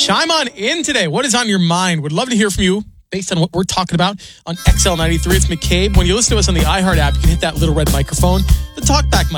Chime on in today. What is on your mind? Would love to hear from you based on what we're talking about on XL93. It's McCabe. When you listen to us on the iHeart app, you can hit that little red microphone, the talkback mic.